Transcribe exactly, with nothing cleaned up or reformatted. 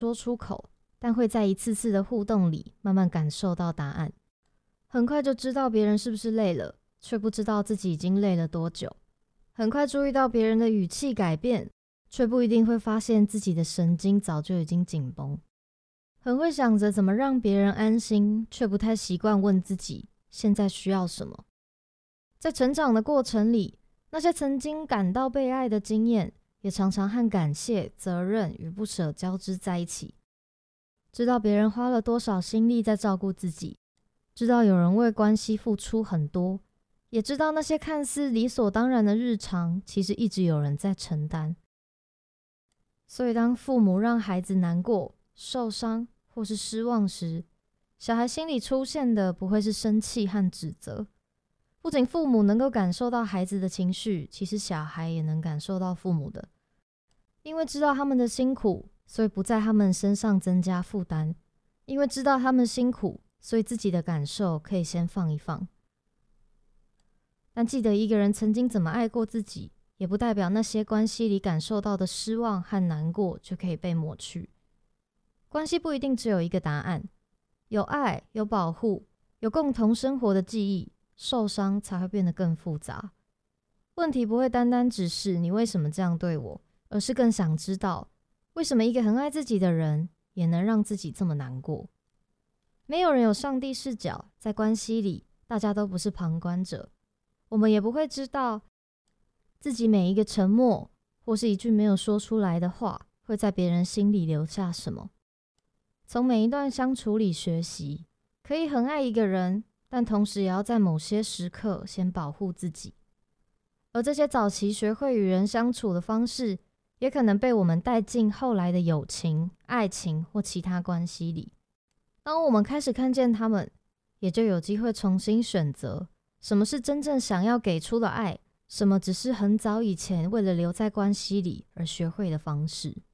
说出口，但会在一次次的互动里慢慢感受到答案。很快就知道别人是不是累了，却不知道自己已经累了多久。很快注意到别人的语气改变，却不一定会发现自己的神经早就已经紧绷。很会想着怎么让别人安心，却不太习惯问自己现在需要什么。在成长的过程里，那些曾经感到被爱的经验，也常常和感谢、责任与不舍交织在一起。知道别人花了多少心力在照顾自己，知道有人为关系付出很多，也知道那些看似理所当然的日常，其实一直有人在承担。所以当父母让孩子难过、受伤或是失望时，小孩心里出现的不会是生气和指责。不仅父母能够感受到孩子的情绪，其实小孩也能感受到父母的。因为知道他们的辛苦，所以不在他们身上增加负担。因为知道他们辛苦，所以自己的感受可以先放一放。但记得一个人曾经怎么爱过自己，也不代表那些关系里感受到的失望和难过就可以被抹去。关系不一定只有一个答案，有爱，有保护，有共同生活的记忆，受伤才会变得更复杂。问题不会单单只是你为什么这样对我，而是更想知道为什么一个很爱自己的人也能让自己这么难过。没有人有上帝视角，在关系里大家都不是旁观者，我们也不会知道自己每一个沉默或是一句没有说出来的话会在别人心里留下什么。从每一段相处里学习，可以很爱一个人，但同时也要在某些时刻先保护自己。而这些早期学会与人相处的方式，也可能被我们带进后来的友情、爱情或其他关系里。当我们开始看见他们，也就有机会重新选择什么是真正想要给出的爱，什么只是很早以前为了留在关系里而学会的方式。